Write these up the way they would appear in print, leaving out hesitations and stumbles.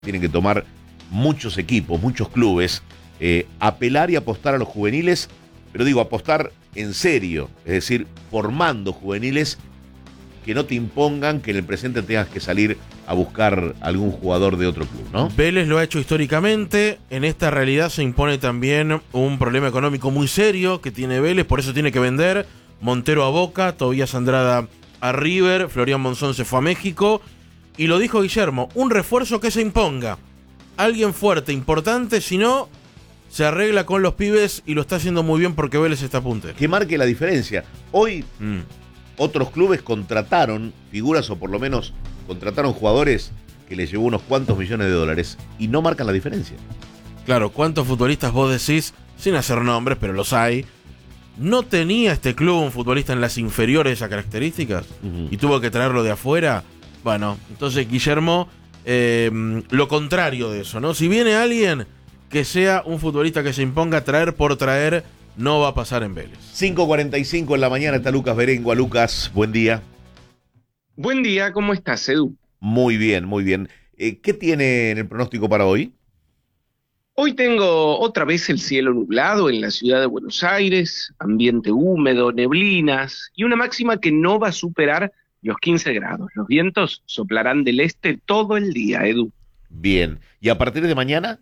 tienen que tomar muchos equipos, muchos clubes, apelar y apostar a los juveniles, pero digo, apostar en serio, es decir, formando juveniles que no te impongan que en el presente tengas que salir a buscar algún jugador de otro club, ¿no? Vélez lo ha hecho históricamente. En esta realidad se impone también un problema económico muy serio que tiene Vélez, por eso tiene que vender. Montero a Boca, Tobías Andrada a River, Florian Monzón se fue a México. Y lo dijo Guillermo, un refuerzo que se imponga. Alguien fuerte, importante, si no, se arregla con los pibes y lo está haciendo muy bien porque Vélez está a punto. Que marque la diferencia. Hoy otros clubes contrataron figuras o por lo menos contrataron jugadores que les llevó unos cuantos millones de dólares y no marcan la diferencia. Claro, ¿cuántos futbolistas vos decís, sin hacer nombres, pero los hay? ¿No tenía este club un futbolista en las inferiores de esas características? Y tuvo que traerlo de afuera. Bueno, entonces Guillermo, lo contrario de eso, ¿no? Si viene alguien que sea un futbolista que se imponga a traer por traer, no va a pasar en Vélez. 5:45 en la mañana está Lucas Berengua. Lucas, buen día. Buen día, ¿cómo estás, Edu? Muy bien, muy bien. ¿Qué tiene en el pronóstico para hoy? Hoy tengo otra vez el cielo nublado en la ciudad de Buenos Aires, ambiente húmedo, neblinas y una máxima que no va a superar los 15 grados. Los vientos soplarán del este todo el día, Edu. Bien. ¿Y a partir de mañana?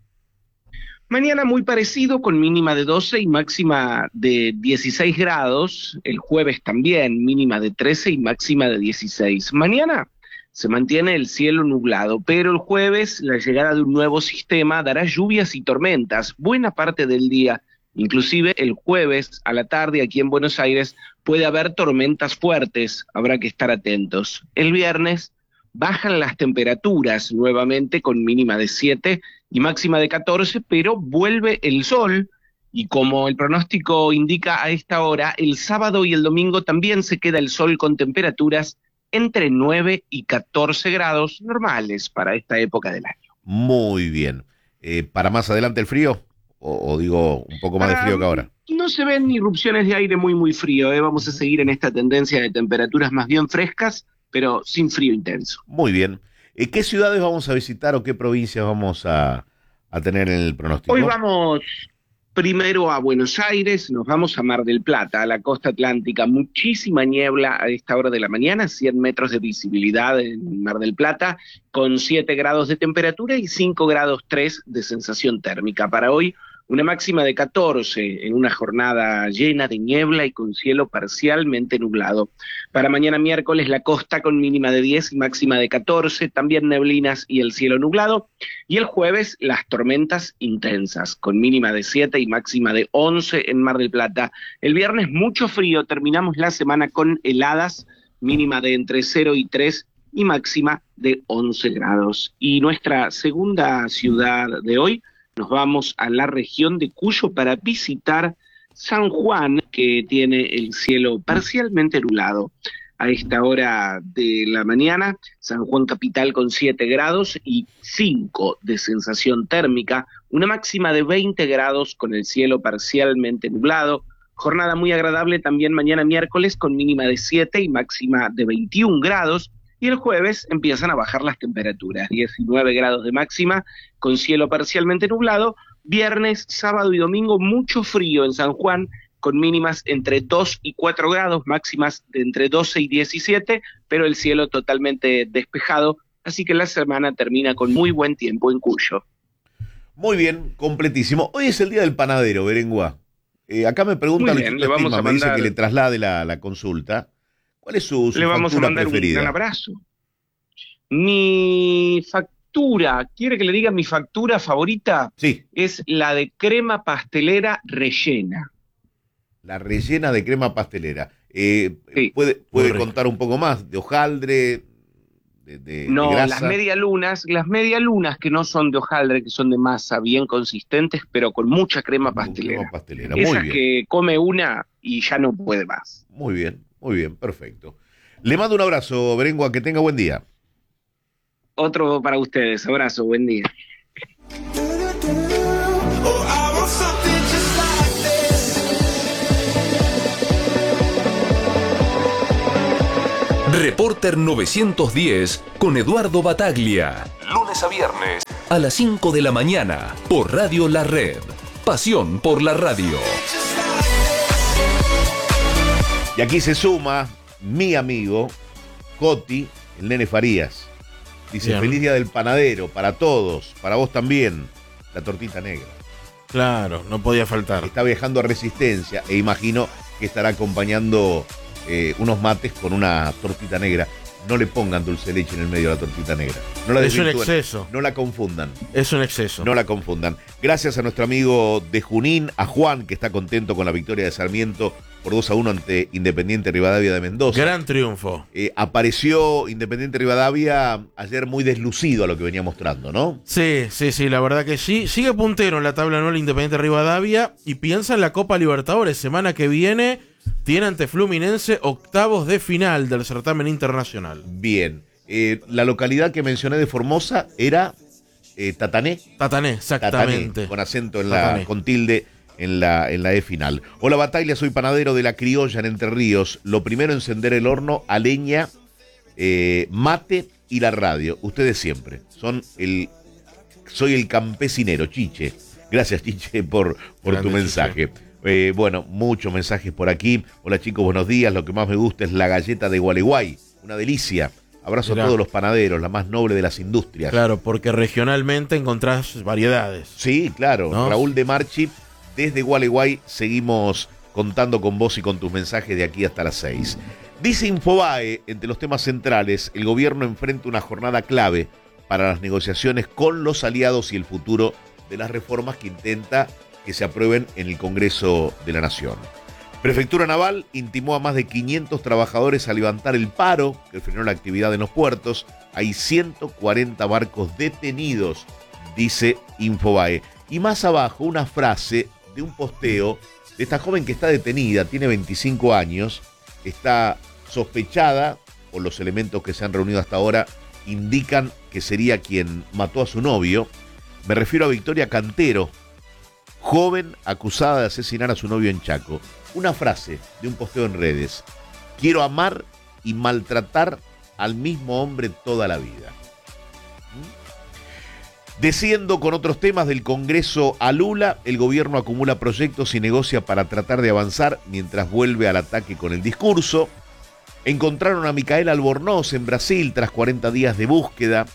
Mañana muy parecido, con mínima de 12 y máxima de 16 grados. El jueves también, mínima de 13 y máxima de 16. Mañana se mantiene el cielo nublado, pero el jueves la llegada de un nuevo sistema dará lluvias y tormentas buena parte del día. Inclusive el jueves a la tarde aquí en Buenos Aires puede haber tormentas fuertes, habrá que estar atentos. El viernes bajan las temperaturas nuevamente con mínima de 7 y máxima de 14, pero vuelve el sol y como el pronóstico indica a esta hora, el sábado y el domingo también se queda el sol con temperaturas entre 9 y 14 grados normales para esta época del año. Muy bien. ¿Para más adelante el frío? O digo, un poco más de frío que ahora. No se ven irrupciones de aire muy frío, Vamos a seguir en esta tendencia de temperaturas más bien frescas, pero sin frío intenso. Muy bien. ¿Qué ciudades vamos a visitar o qué provincias vamos a tener en el pronóstico? Hoy vamos primero a Buenos Aires, nos vamos a Mar del Plata, a la costa atlántica. Muchísima niebla a esta hora de la mañana, 100 metros de visibilidad en Mar del Plata, con 7 grados de temperatura y 5 grados 3 de sensación térmica. Para hoy, una máxima de 14 en una jornada llena de niebla y con cielo parcialmente nublado. Para mañana miércoles la costa con mínima de 10 y máxima de 14, también neblinas y el cielo nublado. Y el jueves las tormentas intensas con mínima de 7 y máxima de 11 en Mar del Plata. El viernes mucho frío, terminamos la semana con heladas, mínima de entre 0 y 3 y máxima de 11 grados. Y nuestra segunda ciudad de hoy, nos vamos a la región de Cuyo para visitar San Juan, que tiene el cielo parcialmente nublado. A esta hora de la mañana, San Juan capital con 7 grados y 5 de sensación térmica, una máxima de 20 grados con el cielo parcialmente nublado. Jornada muy agradable también mañana miércoles con mínima de 7 y máxima de 21 grados. Y el jueves empiezan a bajar las temperaturas, 19 grados de máxima, con cielo parcialmente nublado. Viernes, sábado y domingo, mucho frío en San Juan, con mínimas entre 2 y 4 grados, máximas de entre 12 y 17, pero el cielo totalmente despejado, así que la semana termina con muy buen tiempo en Cuyo. Muy bien, completísimo. Hoy es el día del panadero, Berengua. Acá me pregunta Luisito Estigma, me dice que le traslade la consulta. ¿Cuál es su Le vamos a mandar preferida? un gran abrazo. Mi factura, ¿quiere que le diga mi factura favorita? Sí. Es la de crema pastelera rellena. La rellena de crema pastelera. Sí. ¿Puede contar un poco más? ¿De hojaldre? De No, grasa? las medialunas que no son de hojaldre, que son de masa, bien consistentes, pero con mucha crema pastelera. Crema pastelera, Esas muy bien. que come una y ya no puede más. Muy bien, perfecto. Le mando un abrazo, Berengua, que tenga buen día. Otro para ustedes, abrazo, buen día. Reporter 910 con Eduardo Bataglia. Lunes lunes a viernes a las 5 de la mañana por Radio La Red. Pasión por la radio. Y aquí se suma mi amigo Coti, el Nene Farías. Dice, bien. Feliz Día del Panadero, para todos, para vos también, la tortita negra. Claro, no podía faltar. Está viajando a Resistencia e imagino que estará acompañando unos mates con una tortita negra. No le pongan dulce de leche en el medio de la tortita negra. No la Es un desvirtúen, exceso. no la confundan. Es un exceso. No la confundan. Gracias a nuestro amigo de Junín, a Juan, que está contento con la victoria de Sarmiento por 2-1 ante Independiente Rivadavia de Mendoza. Gran triunfo. Apareció Independiente Rivadavia ayer muy deslucido a lo que venía mostrando, ¿no? Sí, la verdad que sí. Sigue puntero en la tabla anual Independiente Rivadavia y piensa en la Copa Libertadores. Semana que viene tiene ante Fluminense octavos de final del certamen internacional. Bien. La localidad que mencioné de Formosa era Tatané. Tatané, exactamente. Tatané, con acento en Tatané. con tilde en la E final. Hola Bataglia, soy panadero de La Criolla en Entre Ríos. Lo primero, encender el horno a leña, mate y la radio. Ustedes siempre. Soy el campesinero, Chiche. Gracias, Chiche, por tu mensaje. Bueno, muchos mensajes por aquí. Hola chicos, buenos días. Lo que más me gusta es la galleta de Gualeguay. Una delicia. Abrazo a todos los panaderos, la más noble de las industrias. Claro, porque regionalmente encontrás variedades. Sí, claro. ¿No? Raúl de Marchi, desde Gualeguay, seguimos contando con vos y con tus mensajes de aquí hasta las 6. Dice Infobae, entre los temas centrales, el gobierno enfrenta una jornada clave para las negociaciones con los aliados y el futuro de las reformas que intenta que se aprueben en el Congreso de la Nación. Prefectura Naval intimó a más de 500 trabajadores a levantar el paro que frenó la actividad en los puertos. Hay 140 barcos detenidos, dice Infobae. Y más abajo una frase de un posteo de esta joven que está detenida, tiene 25 años, está sospechada, por los elementos que se han reunido hasta ahora, indican que sería quien mató a su novio. Me refiero a Victoria Cantero, joven acusada de asesinar a su novio en Chaco. Una frase de un posteo en redes. Quiero amar y maltratar al mismo hombre toda la vida. Desciendo con otros temas del Congreso a Lula, el gobierno acumula proyectos y negocia para tratar de avanzar mientras vuelve al ataque con el discurso. Encontraron a Micaela Albornoz en Brasil tras 40 días de búsqueda.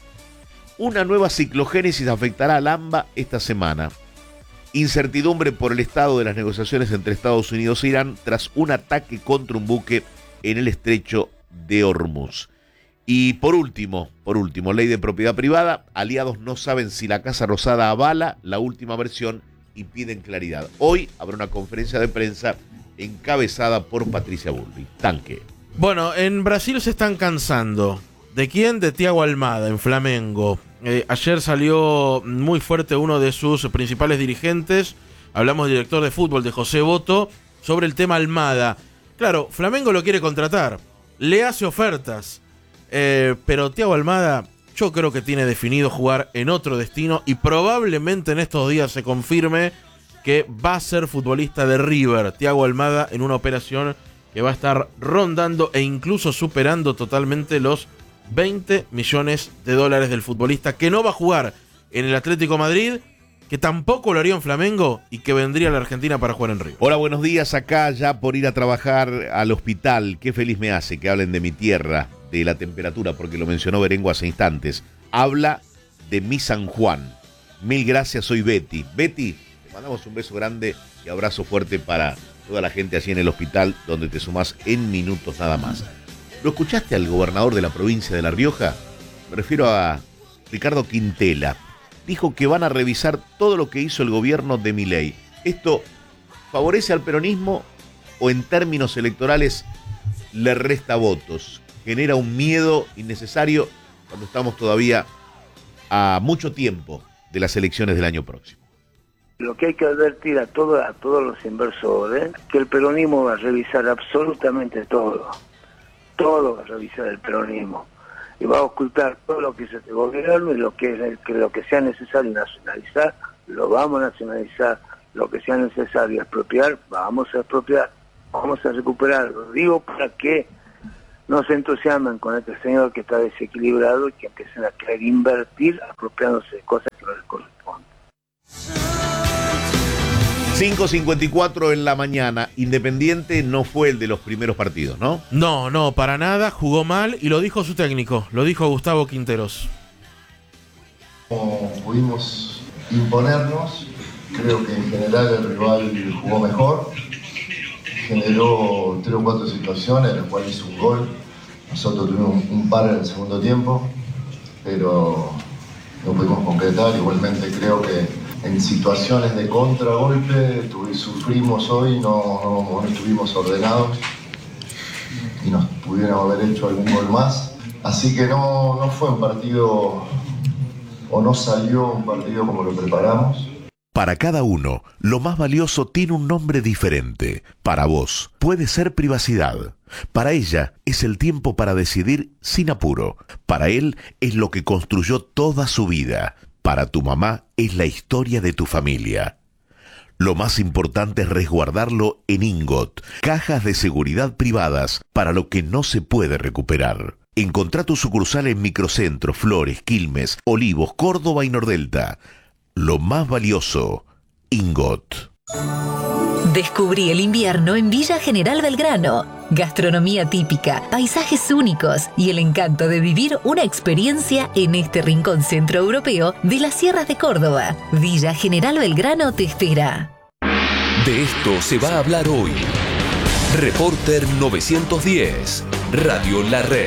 Una nueva ciclogénesis afectará al AMBA esta semana. Incertidumbre por el estado de las negociaciones entre Estados Unidos e Irán tras un ataque contra un buque en el estrecho de Hormuz. Y por último, ley de propiedad privada. Aliados no saben si la Casa Rosada avala la última versión y piden claridad. Hoy habrá una conferencia de prensa encabezada por Patricia Bullrich. Tanque. Bueno, en Brasil se están cansando. ¿De quién? De Thiago Almada, en Flamengo. Ayer salió muy fuerte uno de sus principales dirigentes. Hablamos del director de fútbol, de José Boto, sobre el tema Almada. Claro, Flamengo lo quiere contratar, le hace ofertas, pero Thiago Almada yo creo que tiene definido jugar en otro destino y probablemente en estos días se confirme que va a ser futbolista de River, Thiago Almada, en una operación que va a estar rondando e incluso superando totalmente los 20 millones de dólares del futbolista, que no va a jugar en el Atlético Madrid, que tampoco lo haría en Flamengo y que vendría a la Argentina para jugar en River. Hola, buenos días. Acá ya por ir a trabajar al hospital. Qué feliz me hace que hablen de mi tierra, de la temperatura, porque lo mencionó Berengo hace instantes. Habla de mi San Juan. Mil gracias, soy Betty. Betty, te mandamos un beso grande y abrazo fuerte para toda la gente allí en el hospital, donde te sumás en minutos nada más. ¿Lo escuchaste al gobernador de la provincia de La Rioja? Me refiero a Ricardo Quintela. Dijo que van a revisar todo lo que hizo el gobierno de Milei. ¿Esto favorece al peronismo o en términos electorales le resta votos? Genera un miedo innecesario cuando estamos todavía a mucho tiempo de las elecciones del año próximo. Lo que hay que advertir a todos los inversores, que el peronismo va a revisar absolutamente todo va a revisar el peronismo, y va a ocultar todo lo que es este gobierno, y lo que sea necesario nacionalizar, lo vamos a nacionalizar, lo que sea necesario expropiar, vamos a expropiar, vamos a recuperar. Lo digo para que no se entusiasmen con este señor que está desequilibrado y que empiecen a querer invertir apropiándose de cosas que no les corresponden. 5:54 en la mañana. Independiente no fue el de los primeros partidos, ¿no? No, para nada, jugó mal y lo dijo su técnico, lo dijo Gustavo Quinteros. Pudimos imponernos, creo que en general el rival jugó mejor, generó 3 o 4 situaciones, en las cuales hizo un gol. Nosotros tuvimos un par en el segundo tiempo, pero no pudimos concretar. Igualmente creo que en situaciones de contragolpe sufrimos hoy, no estuvimos ordenados y nos pudieron haber hecho algún gol más. Así que no fue un partido, o no salió un partido como lo preparamos. Para cada uno, lo más valioso tiene un nombre diferente. Para vos, puede ser privacidad. Para ella, es el tiempo para decidir sin apuro. Para él, es lo que construyó toda su vida. Para tu mamá, es la historia de tu familia. Lo más importante es resguardarlo en Ingot, cajas de seguridad privadas para lo que no se puede recuperar. Encontrá tu sucursal en Microcentro, Flores, Quilmes, Olivos, Córdoba y Nordelta. Lo más valioso, Ingot. Descubrí el invierno en Villa General Belgrano. Gastronomía típica, paisajes únicos y el encanto de vivir una experiencia en este rincón centroeuropeo de las sierras de Córdoba. Villa General Belgrano te espera. De esto se va a hablar hoy. Reporter 910, Radio La Red.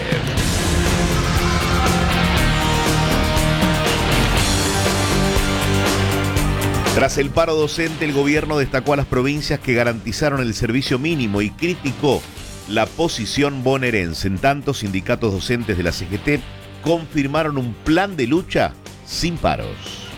Tras el paro docente, el gobierno destacó a las provincias que garantizaron el servicio mínimo y criticó la posición bonaerense. En tanto, sindicatos docentes de la CGT confirmaron un plan de lucha sin paros.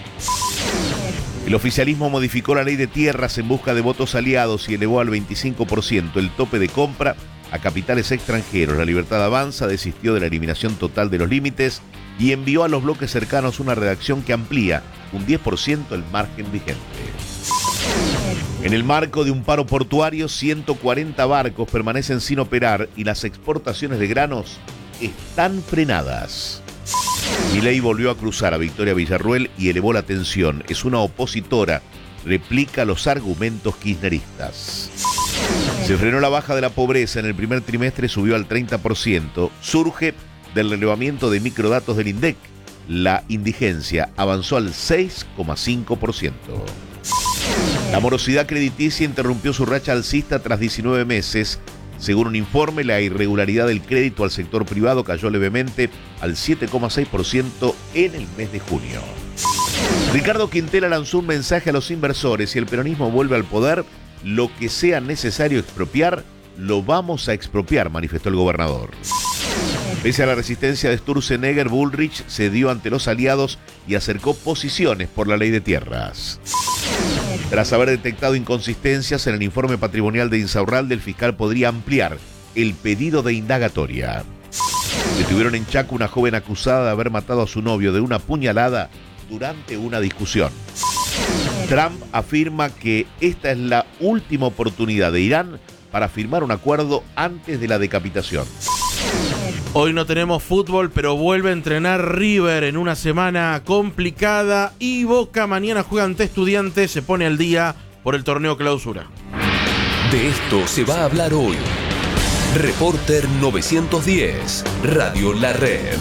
El oficialismo modificó la ley de tierras en busca de votos aliados y elevó al 25% el tope de compra a capitales extranjeros. La Libertad Avanza desistió de la eliminación total de los límites y envió a los bloques cercanos una redacción que amplía un 10% el margen vigente. En el marco de un paro portuario, 140 barcos permanecen sin operar y las exportaciones de granos están frenadas. Milei volvió a cruzar a Victoria Villarruel y elevó la tensión. Es una opositora, replica los argumentos kirchneristas. Se frenó la baja de la pobreza en el primer trimestre, subió al 30%. Surge del relevamiento de microdatos del INDEC. La indigencia avanzó al 6,5%. La morosidad crediticia interrumpió su racha alcista tras 19 meses. Según un informe, la irregularidad del crédito al sector privado cayó levemente al 7,6% en el mes de junio. Ricardo Quintela lanzó un mensaje a los inversores: si el peronismo vuelve al poder, lo que sea necesario expropiar, lo vamos a expropiar, manifestó el gobernador. Pese a la resistencia de Sturzenegger, Bullrich cedió ante los aliados y acercó posiciones por la ley de tierras. Tras haber detectado inconsistencias en el informe patrimonial de Insaurralde, el fiscal podría ampliar el pedido de indagatoria. Detuvieron en Chaco una joven acusada de haber matado a su novio de una puñalada durante una discusión. Trump afirma que esta es la última oportunidad de Irán para firmar un acuerdo antes de la decapitación. Hoy no tenemos fútbol, pero vuelve a entrenar River en una semana complicada y Boca mañana juega ante Estudiantes, se pone al día por el torneo clausura. De esto se va a hablar hoy. Reporter 910, Radio La Red.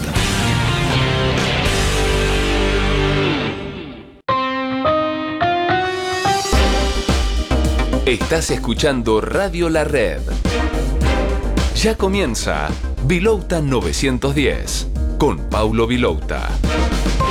Estás escuchando Radio La Red. Ya comienza Vilouta 910 con Paulo Vilouta.